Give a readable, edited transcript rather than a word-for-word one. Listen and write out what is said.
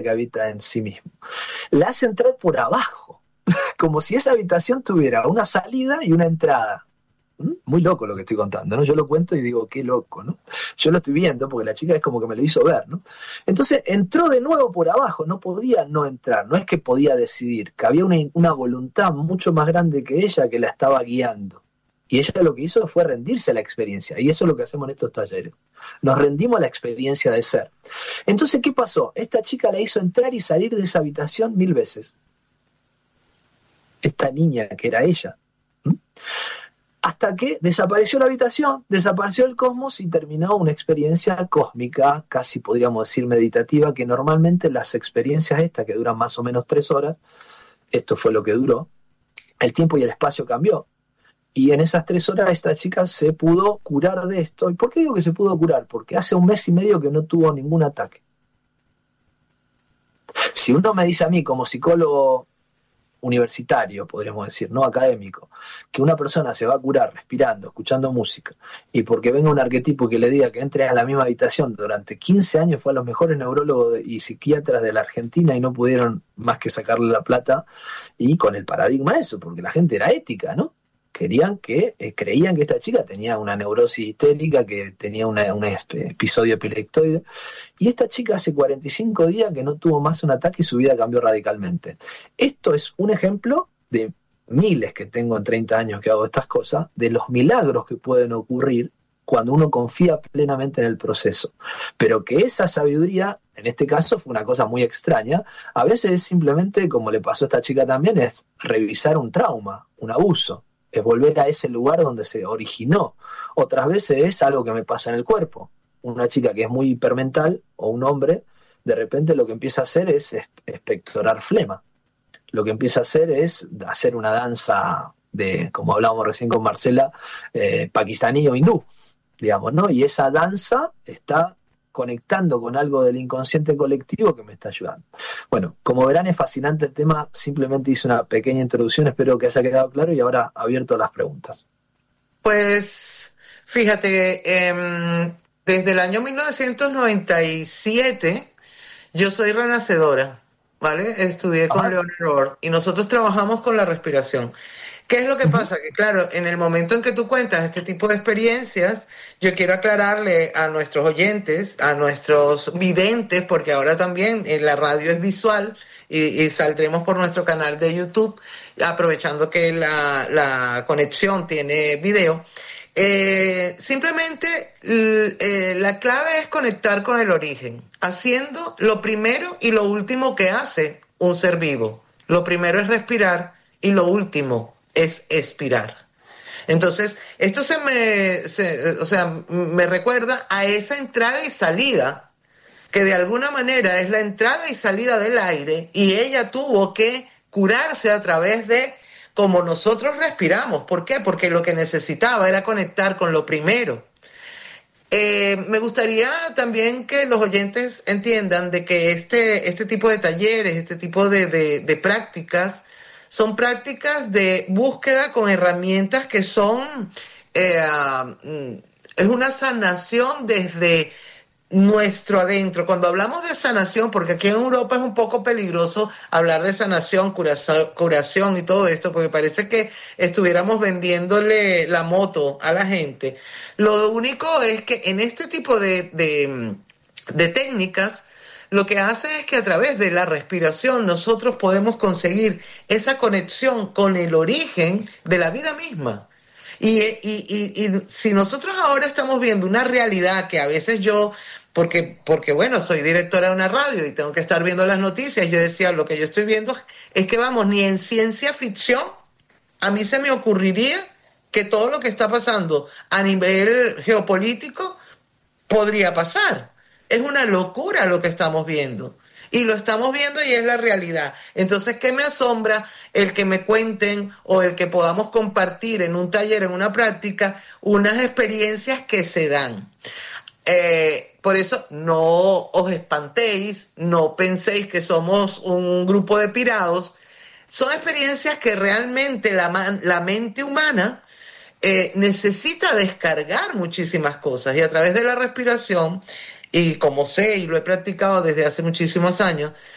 que habita en sí mismo. La hace entrar por abajo, como si esa habitación tuviera una salida y una entrada. Muy loco lo que estoy contando, ¿no? Yo lo cuento y digo, qué loco, ¿no? Yo lo estoy viendo porque la chica es como que me lo hizo ver, ¿no? Entonces entró de nuevo por abajo, no podía no entrar, no es que podía decidir, que había una voluntad mucho más grande que ella que la estaba guiando. Y ella lo que hizo fue rendirse a la experiencia, y eso es lo que hacemos en estos talleres. Nos rendimos a la experiencia de ser. Entonces, ¿qué pasó? Esta chica la hizo entrar y salir de esa habitación 1000 veces. Esta niña que era ella. Hasta que desapareció la habitación, desapareció el cosmos y terminó una experiencia cósmica, casi podríamos decir meditativa, que normalmente las experiencias estas, que duran más o menos 3 horas, esto fue lo que duró, el tiempo y el espacio cambió. Y en esas 3 horas esta chica se pudo curar de esto. ¿Y por qué digo que se pudo curar? Porque hace 1 mes y medio que no tuvo ningún ataque. Si uno me dice a mí como psicólogo universitario, podríamos decir, no académico, que una persona se va a curar respirando, escuchando música, y porque venga un arquetipo que le diga que entre a la misma habitación durante 15 años, fue a los mejores neurólogos y psiquiatras de la Argentina y no pudieron más que sacarle la plata, y con el paradigma de eso, porque la gente era ética, ¿no? Creían que esta chica tenía una neurosis histérica, que tenía un episodio epileptoide, y esta chica hace 45 días que no tuvo más un ataque y su vida cambió radicalmente. Esto es un ejemplo de miles que tengo en 30 años que hago estas cosas, de los milagros que pueden ocurrir cuando uno confía plenamente en el proceso. Pero que esa sabiduría, en este caso, fue una cosa muy extraña. A veces es simplemente, como le pasó a esta chica también, es revisar un trauma, un abuso. Es volver a ese lugar donde se originó. Otras veces es algo que me pasa en el cuerpo. Una chica que es muy hipermental, o un hombre, de repente lo que empieza a hacer es expectorar flema. Lo que empieza a hacer es hacer una danza de, como hablábamos recién con Marcela, pakistaní o hindú, digamos, ¿no? Y esa danza está conectando con algo del inconsciente colectivo que me está ayudando. Bueno, como verán, es fascinante el tema. Simplemente hice una pequeña introducción, espero que haya quedado claro, y ahora abierto a las preguntas. Pues fíjate, desde el año 1997 yo soy renacedora, ¿vale? Estudié con Leonard Orr y nosotros trabajamos con la respiración. ¿Qué es lo que pasa? Que claro, en el momento en que tú cuentas este tipo de experiencias, yo quiero aclararle a nuestros oyentes, a nuestros videntes, porque ahora también la radio es visual y saldremos por nuestro canal de YouTube, aprovechando que la conexión tiene video. Simplemente la clave es conectar con el origen, haciendo lo primero y lo último que hace un ser vivo. Lo primero es respirar y lo último es expirar. Entonces, esto me recuerda a esa entrada y salida, que de alguna manera es la entrada y salida del aire, y ella tuvo que curarse a través de cómo nosotros respiramos. ¿Por qué? Porque lo que necesitaba era conectar con lo primero. Me gustaría también que los oyentes entiendan de que este tipo de talleres, este tipo de prácticas, son prácticas de búsqueda con herramientas que son, es una sanación desde nuestro adentro. Cuando hablamos de sanación, porque aquí en Europa es un poco peligroso hablar de sanación, curación y todo esto, porque parece que estuviéramos vendiéndole la moto a la gente. Lo único es que en este tipo de técnicas, lo que hace es que a través de la respiración nosotros podemos conseguir esa conexión con el origen de la vida misma. Y si nosotros ahora estamos viendo una realidad que a veces yo, porque bueno, soy directora de una radio y tengo que estar viendo las noticias, yo decía, lo que yo estoy viendo es que vamos, ni en ciencia ficción a mí se me ocurriría que todo lo que está pasando a nivel geopolítico podría pasar. Es una locura lo que estamos viendo. Y lo estamos viendo y es la realidad. Entonces, ¿qué me asombra? El que me cuenten o el que podamos compartir en un taller, en una práctica, unas experiencias que se dan. Por eso, no os espantéis, no penséis que somos un grupo de pirados. Son experiencias que realmente la mente humana necesita descargar muchísimas cosas. Y a través de la respiración, y como sé y lo he practicado desde hace muchísimos años,